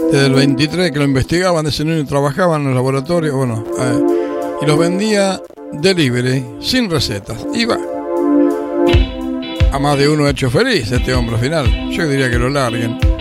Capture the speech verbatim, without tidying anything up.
Desde el veintitrés que lo investigaban, ese niño trabajaba en los laboratorios, bueno, eh, y los vendía delivery, sin recetas. Iba. A más de uno ha hecho feliz este hombre al final. Yo diría que lo larguen.